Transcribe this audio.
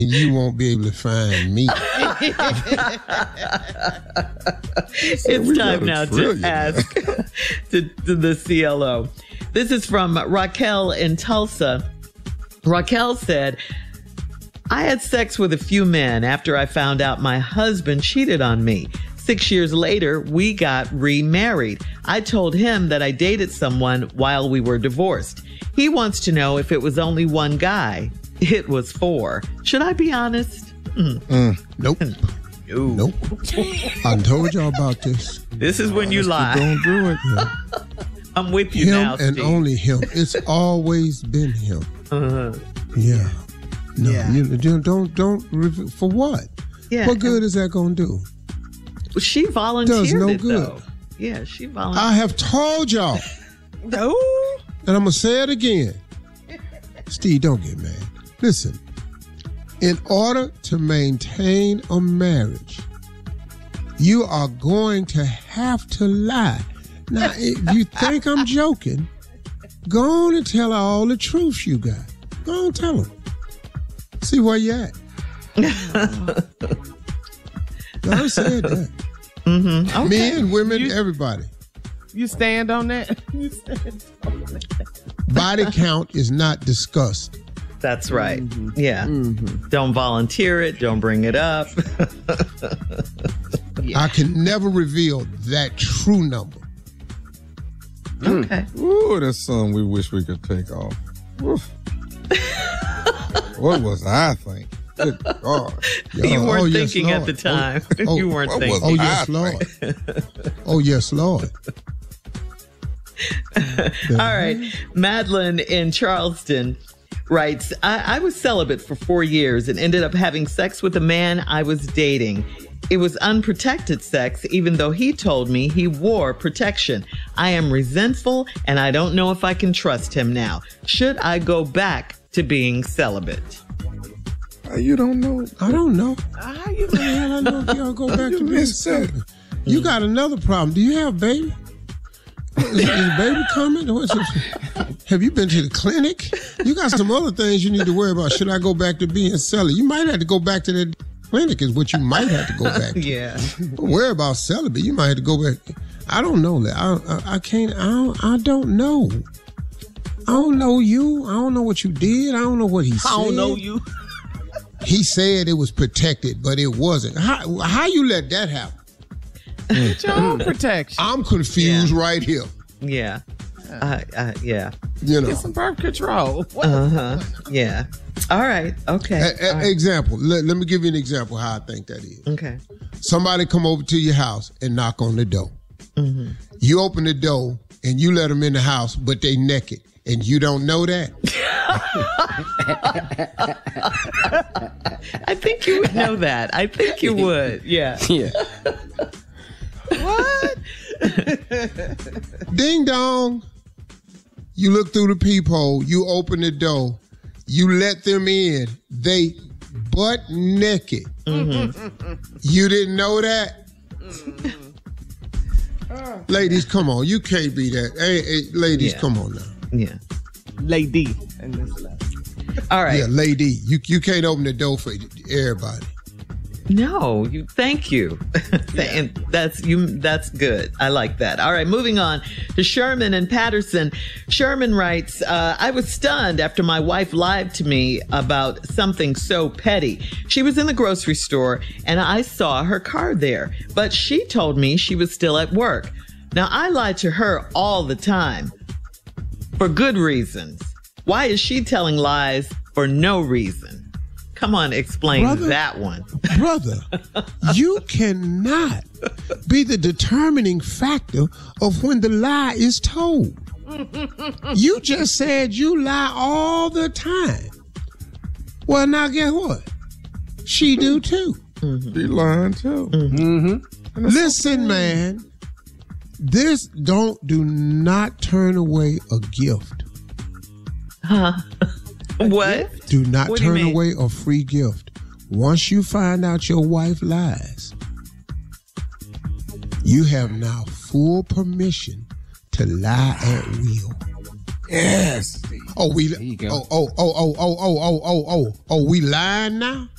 and you won't be able to find me. It's time now to ask to the CLO. This is from Raquel in Tulsa. Raquel said, I had sex with a few men after I found out my husband cheated on me. 6 years later, we got remarried. I told him that I dated someone while we were divorced. He wants to know if it was only one guy. It was 4. Should I be honest? Nope. Nope. I told y'all about this. This is when you lie. Don't do it. Yeah. I'm with you him now, and Steve. only him. It's always been him. Yeah. No, you don't. For what? Yeah. What good is that going to do? She volunteered Does no it, good. though. Yeah, she volunteered. I have told y'all. No. And I'm going to say it again. Steve, don't get mad. Listen, in order to maintain a marriage, you are going to have to lie. Now, if you think I'm joking, go on and tell her all the truth you got. Go on, tell her. See where you at. I said that. Okay. Men, women, everybody. You stand on that? Body count is not discussed. That's right. Yeah. Don't volunteer it. Don't bring it up. I can never reveal that true number. Okay. Ooh, that's something we wish we could take off. What was I thinking? Good God. You weren't thinking yes, at the time. Oh, you weren't thinking. Oh, yes, Lord. Oh, yes, Lord. All right. Madeline in Charleston writes, I was celibate for 4 years and ended up having sex with a man I was dating. It was unprotected sex, even though he told me he wore protection. I am resentful, and I don't know if I can trust him now. Should I go back to being celibate? You don't know. I don't know. How you the hell I know if y'all go back to being celibate? You got another problem. Do you have a baby? Is baby coming? Have you been to the clinic? You got some other things you need to worry about. Should I go back to being celibate? You might have to go back to that clinic is what you might have to go back to. Yeah. Don't worry about celibate. You might have to go back. I don't know that. I can't. I don't know. I don't know you. I don't know what you did. I don't know what he said. I don't know you. He said it was protected, but it wasn't. How you let that happen? Get your own protection. I'm confused right here. Yeah. Yeah. You know. Get some birth control. Yeah. All right. Okay. All right. Example. Let me give you an example how I think that is. Okay. Somebody come over to your house and knock on the door. Mm-hmm. You open the door and you let them in the house, but they naked. And you don't know that? I think you would know that. I think you would. Yeah. Yeah. What? Ding dong. You look through the peephole. You open the door. You let them in. They butt naked. Mm-hmm. You didn't know that? Ladies, come on. You can't be that. Hey, ladies, come on now. Yeah. Lady. All right. Yeah, lady. You can't open the door for everybody. No, thank you. And that's good. I like that. All right, moving on to Sherman and Patterson. Sherman writes, I was stunned after my wife lied to me about something so petty. She was in the grocery store and I saw her car there, but she told me she was still at work. Now, I lie to her all the time for good reasons. Why is she telling lies for no reason? Come on, explain that one. Brother, you cannot be the determining factor of when the lie is told. You just said you lie all the time. Well, now guess what? She do too. Mm-hmm. She lying too. Mm-hmm. Listen, man. Do not turn away a gift. Huh? What? Do not what turn away a free gift. Once you find out your wife lies, you have now full permission to lie at will. Yes. Oh, we lying now?